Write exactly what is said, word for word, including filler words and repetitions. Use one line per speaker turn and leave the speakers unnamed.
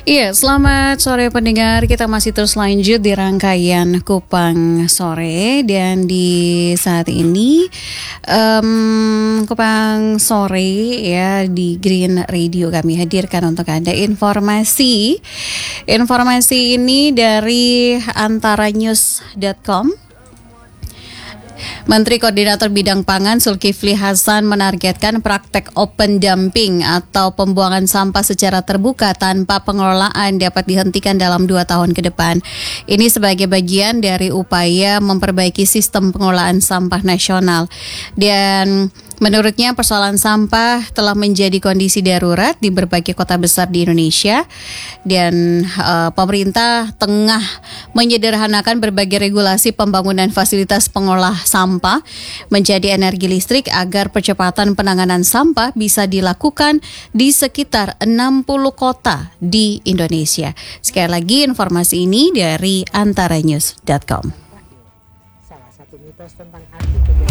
Iya, selamat sore pendengar. Kita masih terus lanjut di rangkaian Kupang Sore. Dan di saat ini um, Kupang Sore ya di Green Radio kami hadirkan untuk Anda informasi. Informasi ini dari antara news dot com. Menteri Koordinator Bidang Pangan Zulkifli Hasan menargetkan praktek open dumping atau pembuangan sampah secara terbuka tanpa pengelolaan dapat dihentikan dalam dua tahun ke depan. Ini sebagai bagian dari upaya memperbaiki sistem pengelolaan sampah nasional. Dan menurutnya persoalan sampah telah menjadi kondisi darurat di berbagai kota besar di Indonesia. Dan uh, pemerintah tengah menyederhanakan berbagai regulasi pembangunan fasilitas pengolah sampah menjadi energi listrik agar percepatan penanganan sampah bisa dilakukan di sekitar enam puluh kota di Indonesia. Sekali lagi informasi ini dari antara news dot com.
Salah satu mitos tentang arti